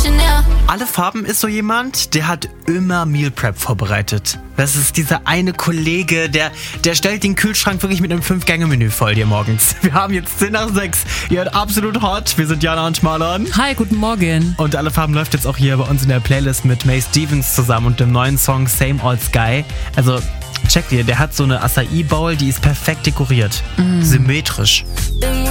Alle Farben ist so jemand, der hat immer Meal Prep vorbereitet. Das ist dieser eine Kollege, der stellt den Kühlschrank wirklich mit einem 5-Gänge-Menü voll dir morgens. Wir haben jetzt 10 nach 6. Ihr hört absolut hot. Wir sind Jana und Marlon. Hi, guten Morgen. Und Alle Farben läuft jetzt auch hier bei uns in der Playlist mit Mae Stevens zusammen und dem neuen Song Same Old Sky. Also check dir, der hat so eine Acai Bowl, die ist perfekt dekoriert. Symmetrisch.